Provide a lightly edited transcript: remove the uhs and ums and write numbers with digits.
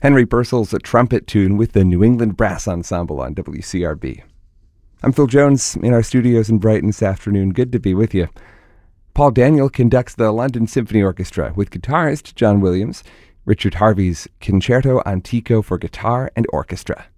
Henry Purcell's a trumpet tune with the New England Brass Ensemble on WCRB. I'm Phil Jones in our studios in Brighton this afternoon. Good to be with you. Paul Daniel conducts the London Symphony Orchestra with guitarist John Williams, Richard Harvey's Concerto Antico for guitar and orchestra.